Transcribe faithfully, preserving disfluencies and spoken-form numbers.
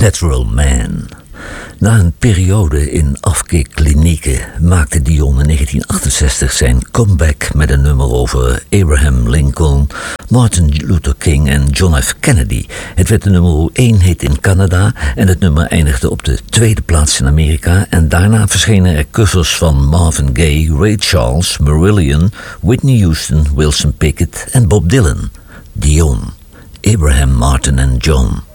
Natural Man. Na een periode in afkeerklinieken maakte Dion in negentien achtenzestig zijn comeback met een nummer over Abraham Lincoln, Martin Luther King en John F. Kennedy. Het werd de nummer één hit in Canada en het nummer eindigde op de tweede plaats in Amerika. En daarna verschenen er covers van Marvin Gaye, Ray Charles, Marillion, Whitney Houston, Wilson Pickett en Bob Dylan. Dion, Abraham, Martin en John.